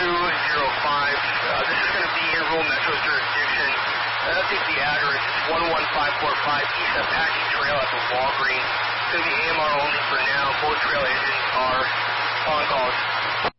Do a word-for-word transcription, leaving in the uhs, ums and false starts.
two zero five. Uh, this is going to be in rural metro jurisdiction. I think the address is one one five four five East Apache Trail at the Walgreens. It's going to be A M R only for now. Both trail agents are on calls.